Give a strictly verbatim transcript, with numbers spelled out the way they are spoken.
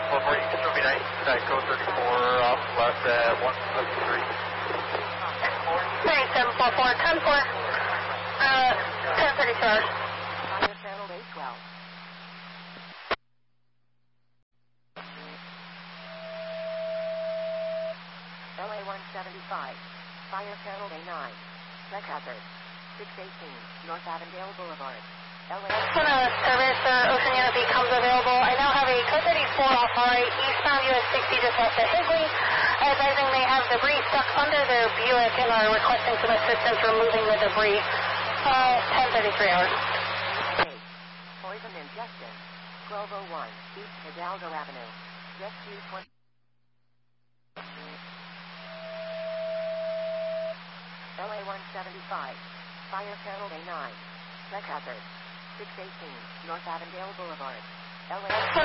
four four, you can show me nice. Uh, code thirty-four off left at one seven three. Thanks, seven four four, ten four, uh, ten thirty-two hours. Fire channel eight twelve. L A one seventy-five, fire channel A nine, check hazard, six eighteen, North Avondale Boulevard, L A. When a service uh, Ocean Unit becomes available, I now have a code thirty-four off right, eastbound U S sixty just west of Higley, advising they have debris stuck under their Buick and are requesting some assistance removing the debris. Uh, ten thirty-three hours. eight, poison ingestion, twelve oh one, East Hidalgo Avenue, rescue twenty. L A one seventy-five, fire channel A nine, check hazard, six eighteen, North Avondale Boulevard, L A.